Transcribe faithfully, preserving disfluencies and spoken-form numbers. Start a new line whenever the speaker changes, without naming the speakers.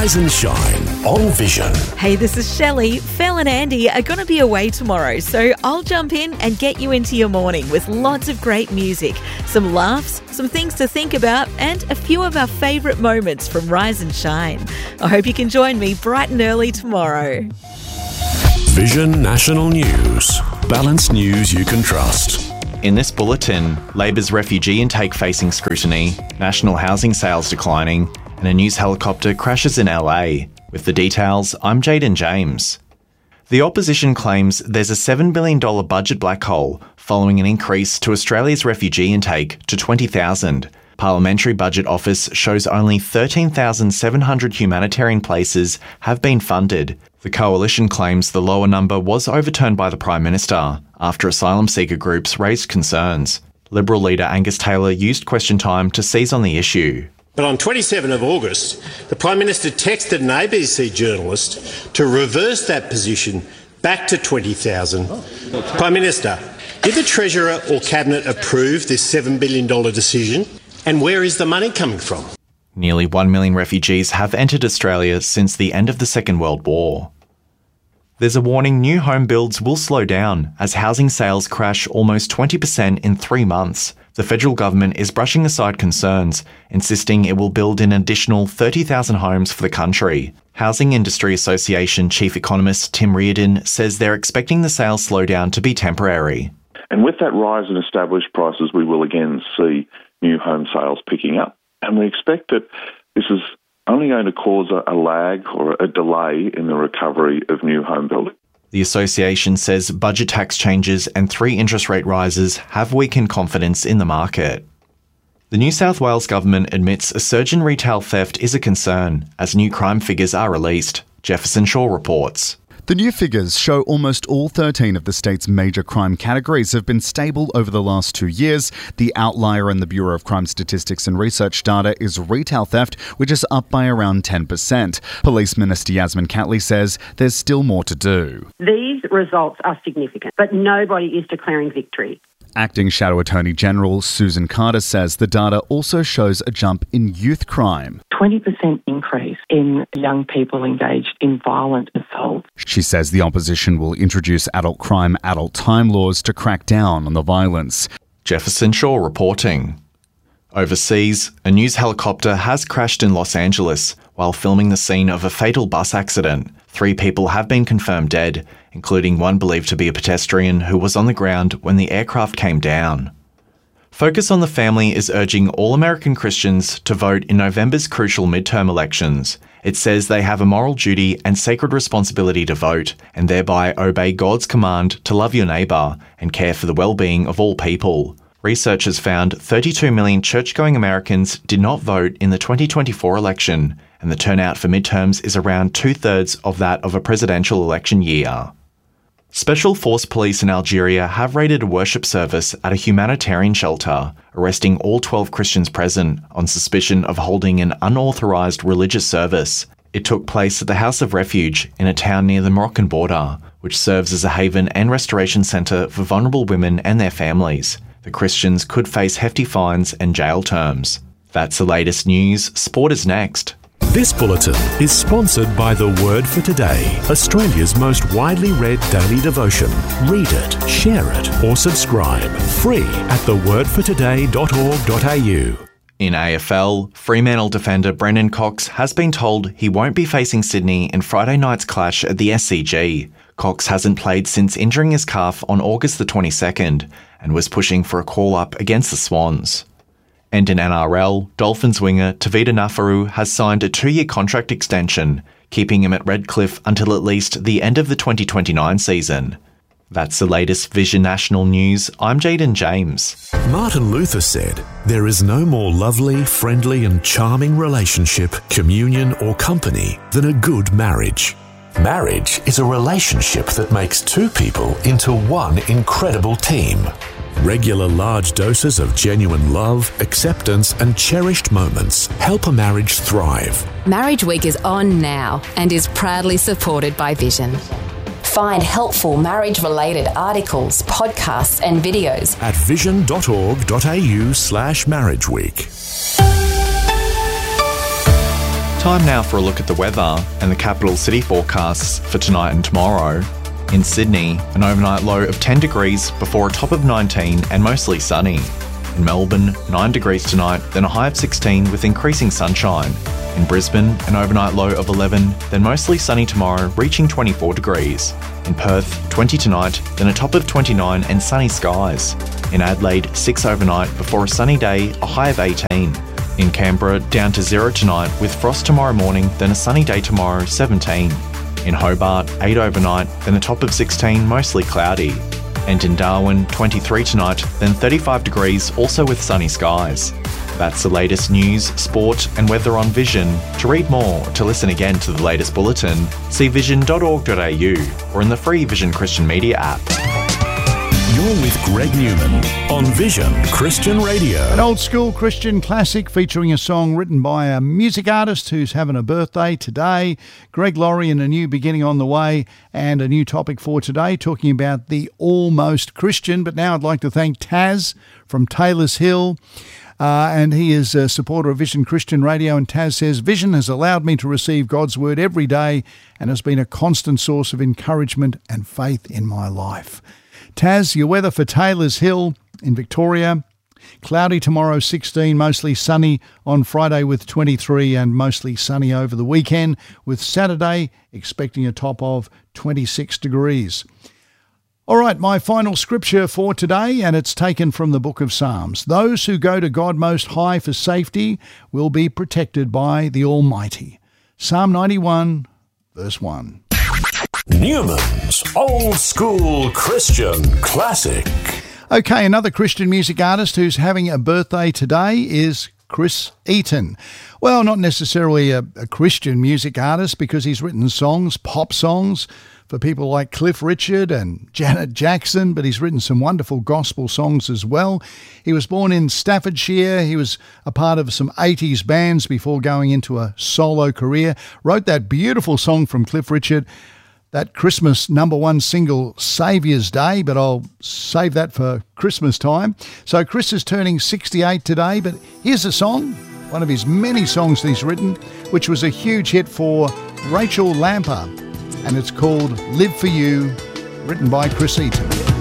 Rise and Shine on Vision.
Hey, this is Shelley. Phil and Andy are going to be away tomorrow, so I'll jump in and get you into your morning with lots of great music, some laughs, some things to think about, and a few of our favourite moments from Rise and Shine. I hope you can join me bright and early tomorrow.
Vision National News. Balanced news you can trust.
In this bulletin, Labor's refugee intake facing scrutiny, national housing sales declining, and a news helicopter crashes in L A. With the details, I'm Jaden James. The opposition claims there's a seven billion dollars budget black hole following an increase to Australia's refugee intake to twenty thousand. Parliamentary Budget Office shows only thirteen thousand seven hundred humanitarian places have been funded. The coalition claims the lower number was overturned by the Prime Minister after asylum seeker groups raised concerns. Liberal leader Angus Taylor used question time to seize on the issue.
But on twenty-seventh of August, the Prime Minister texted an A B C journalist to reverse that position back to twenty thousand. Prime Minister, did the Treasurer or Cabinet approve this seven billion dollars decision? And where is the money coming from?
Nearly one million refugees have entered Australia since the end of the Second World War. There's a warning new home builds will slow down as housing sales crash almost twenty percent in three months. The federal government is brushing aside concerns, insisting it will build an additional thirty thousand homes for the country. Housing Industry Association Chief Economist Tim Reardon says they're expecting the sales slowdown to be temporary.
And with that rise in established prices, we will again see new home sales picking up. And we expect that this is only going to cause a, a lag or a delay in the recovery of new home building.
The association says budget tax changes and three interest rate rises have weakened confidence in the market. The New South Wales government admits a surge in retail theft is a concern as new crime figures are released. Jefferson Shaw reports.
The new figures show almost all thirteen of the state's major crime categories have been stable over the last two years. The outlier in the Bureau of Crime Statistics and Research data is retail theft, which is up by around ten percent. Police Minister Yasmin Catley says there's still more to do.
These results are significant, but nobody is declaring victory.
Acting Shadow Attorney General Susan Carter says the data also shows a jump in youth crime.
twenty percent increase in young people engaged in violent assault.
She says the opposition will introduce adult crime, adult time laws to crack down on the violence.
Jefferson Shaw reporting. Overseas, a news helicopter has crashed in Los Angeles while filming the scene of a fatal bus accident. Three people have been confirmed dead, including one believed to be a pedestrian who was on the ground when the aircraft came down. Focus on the Family is urging all American Christians to vote in November's crucial midterm elections. It says they have a moral duty and sacred responsibility to vote, and thereby obey God's command to love your neighbour and care for the well-being of all people. Researchers found thirty-two million church-going Americans did not vote in the twenty twenty-four election, and the turnout for midterms is around two-thirds of that of a presidential election year. Special Force Police in Algeria have raided a worship service at a humanitarian shelter, arresting all twelve Christians present on suspicion of holding an unauthorised religious service. It took place at the House of Refuge in a town near the Moroccan border, which serves as a haven and restoration centre for vulnerable women and their families. The Christians could face hefty fines and jail terms. That's the latest news. Sport is next.
This bulletin is sponsored by The Word for Today, Australia's most widely read daily devotion. Read it, share it, or subscribe. Free at the word for today dot org dot a u.
In A F L, Fremantle defender Brendan Cox has been told he won't be facing Sydney in Friday night's clash at the S C G. Cox hasn't played since injuring his calf on August the twenty-second and was pushing for a call-up against the Swans. And in N R L, Dolphins winger Tavita Nafaru has signed a two-year contract extension, keeping him at Redcliffe until at least the end of the twenty twenty-nine season. That's the latest Vision National News. I'm Jaden James.
Martin Luther said, "There is no more lovely, friendly and charming relationship, communion or company than a good marriage." Marriage is a relationship that makes two people into one incredible team. Regular large doses of genuine love, acceptance and cherished moments help a marriage thrive.
Marriage Week is on now and is proudly supported by Vision. Find helpful marriage-related articles, podcasts and videos
at vision dot org dot a u slash marriage week.
Time now for a look at the weather and the capital city forecasts for tonight and tomorrow. In Sydney, an overnight low of ten degrees before a top of nineteen and mostly sunny. In Melbourne, nine degrees tonight, then a high of sixteen with increasing sunshine. In Brisbane, an overnight low of eleven, then mostly sunny tomorrow, reaching twenty-four degrees. In Perth, twenty tonight, then a top of twenty-nine and sunny skies. In Adelaide, six overnight before a sunny day, a high of eighteen. In Canberra, down to zero tonight with frost tomorrow morning, then a sunny day tomorrow, seventeen. In Hobart, eight overnight, then a top of sixteen, mostly cloudy. And in Darwin, twenty-three tonight, then thirty-five degrees, also with sunny skies. That's the latest news, sport and weather on Vision. To read more, to listen again to the latest bulletin, see vision dot org dot a u or in the free Vision Christian Media app.
You're with Greg Newman on Vision Christian Radio.
An old school Christian classic featuring a song written by a music artist who's having a birthday today. Greg Laurie and a new beginning on the way, and a new topic for today, talking about the almost Christian. But now I'd like to thank Taz from Taylor's Hill. Uh, and he is a supporter of Vision Christian Radio, and Taz says, Vision has allowed me to receive God's word every day and has been a constant source of encouragement and faith in my life. Taz, your weather for Taylor's Hill in Victoria. Cloudy tomorrow, sixteen, mostly sunny on Friday with twenty-three, and mostly sunny over the weekend, with Saturday expecting a top of twenty-six degrees. All right, my final scripture for today, and it's taken from the book of Psalms. Those who go to God Most High for safety will be protected by the Almighty. Psalm ninety-one, verse one.
Newman's Old School Christian Classic.
Okay, another Christian music artist who's having a birthday today is Chris Eaton. Well, not necessarily a, a Christian music artist, because he's written songs, pop songs, for people like Cliff Richard and Janet Jackson, but he's written some wonderful gospel songs as well. He was born in Staffordshire. He was a part of some eighties bands before going into a solo career. Wrote that beautiful song from Cliff Richard, that Christmas number one single, Saviour's Day, but I'll save that for Christmas time. So Chris is turning sixty-eight today, but here's a song, one of his many songs that he's written, which was a huge hit for Rachel Lamper, and it's called Live For You, written by Chris Eaton.